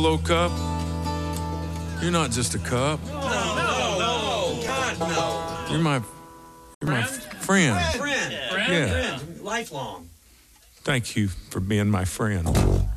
Hello, Cup. You're not just a cup. No, God, no. You're my friend. Friend. Yeah. Friend. Lifelong. Thank you for being my friend.